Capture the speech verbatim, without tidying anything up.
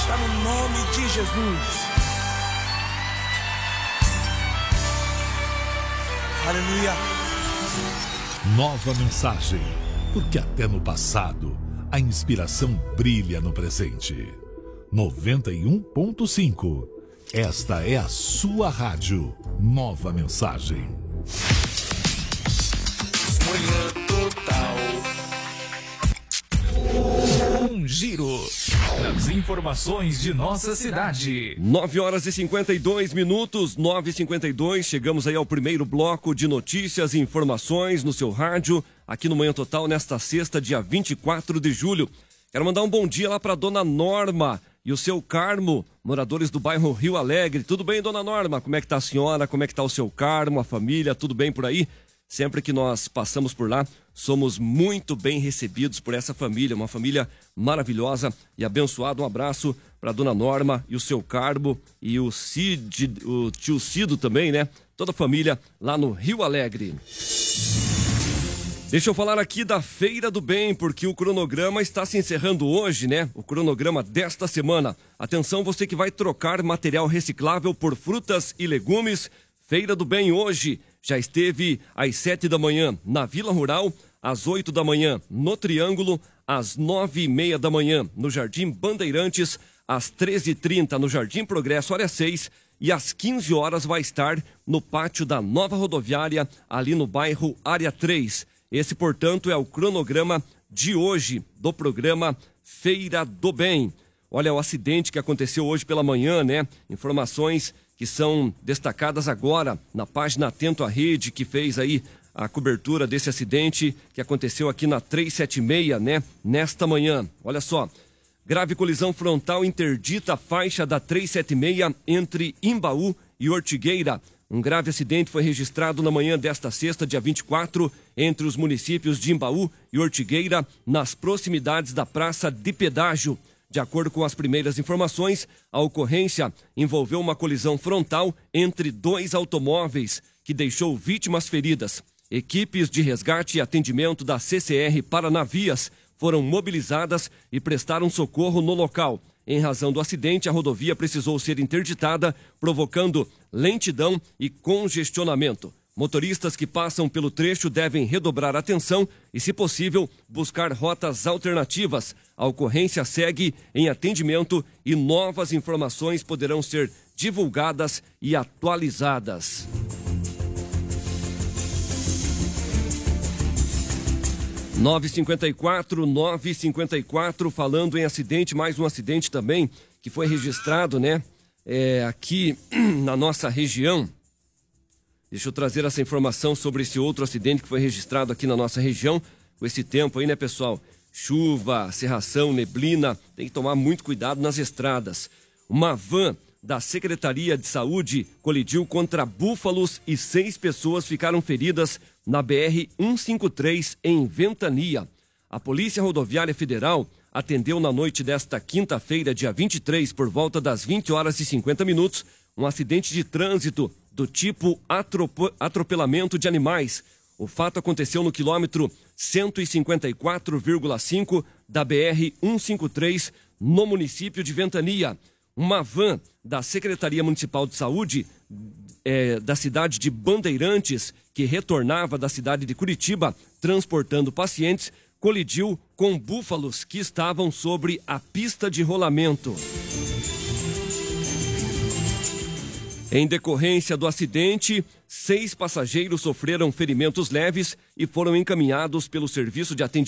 está no nome de Jesus. Aleluia. Nova mensagem, porque até no passado a inspiração brilha no presente. noventa e um ponto cinco. Esta é a sua rádio. Nova mensagem. Manhã Total. Um giro das informações de nossa cidade. nove horas e cinquenta e dois minutos, nove e cinquenta e dois. Chegamos aí ao primeiro bloco de notícias e informações no seu rádio, aqui no Manhã Total, nesta sexta, dia vinte e quatro de julho. Quero mandar um bom dia lá para dona Norma e o seu Carmo, moradores do bairro Rio Alegre. Tudo bem, dona Norma? Como é que tá a senhora? Como é que tá o seu Carmo, a família? Tudo bem por aí? Sempre que nós passamos por lá, somos muito bem recebidos por essa família, uma família maravilhosa e abençoada. Um abraço para dona Norma e o seu Carmo e o Cid, o tio Cido também, né? Toda a família lá no Rio Alegre. Deixa eu falar aqui da Feira do Bem, porque o cronograma está se encerrando hoje, né? O cronograma desta semana. Atenção, você que vai trocar material reciclável por frutas e legumes. Feira do Bem hoje já esteve às sete da manhã na Vila Rural, às oito da manhã no Triângulo, às nove e meia da manhã no Jardim Bandeirantes, às treze e trinta no Jardim Progresso, área seis, e às quinze horas vai estar no pátio da Nova Rodoviária, ali no bairro Área três. Esse, portanto, é o cronograma de hoje do programa Feira do Bem. Olha, o acidente que aconteceu hoje pela manhã, né? Informações que são destacadas agora na página Atento à Rede, que fez aí a cobertura desse acidente que aconteceu aqui na trezentos e setenta e seis, né? Nesta manhã. Olha só, grave colisão frontal interdita a faixa da trezentos e setenta e seis entre Imbaú e Ortigueira. Um grave acidente foi registrado na manhã desta sexta, dia vinte e quatro, entre os municípios de Imbaú e Ortigueira, nas proximidades da Praça de Pedágio. De acordo com as primeiras informações, a ocorrência envolveu uma colisão frontal entre dois automóveis, que deixou vítimas feridas. Equipes de resgate e atendimento da C C R Paranavias foram mobilizadas e prestaram socorro no local. Em razão do acidente, a rodovia precisou ser interditada, provocando lentidão e congestionamento. Motoristas que passam pelo trecho devem redobrar atenção e, se possível, buscar rotas alternativas. A ocorrência segue em atendimento e novas informações poderão ser divulgadas e atualizadas. nove e cinquenta e quatro, nove e cinquenta e quatro, falando em acidente, mais um acidente também que foi registrado, né, é, aqui na nossa região. Deixa eu trazer essa informação sobre esse outro acidente que foi registrado aqui na nossa região, com esse tempo aí, né, pessoal? Chuva, cerração, neblina, tem que tomar muito cuidado nas estradas. Uma van da Secretaria de Saúde colidiu contra búfalos e seis pessoas ficaram feridas na B R cento e cinquenta e três em Ventania. A Polícia Rodoviária Federal atendeu na noite desta quinta-feira, dia vinte e três, por volta das vinte horas e cinquenta minutos, um acidente de trânsito do tipo atropo- atropelamento de animais. O fato aconteceu no quilômetro cento e cinquenta e quatro vírgula cinco da B R cento e cinquenta e três, no município de Ventania. Uma van da Secretaria Municipal de Saúde é, da cidade de Bandeirantes, que retornava da cidade de Curitiba, transportando pacientes, colidiu com búfalos que estavam sobre a pista de rolamento. Em decorrência do acidente, seis passageiros sofreram ferimentos leves e foram encaminhados pelo Serviço de Atendimento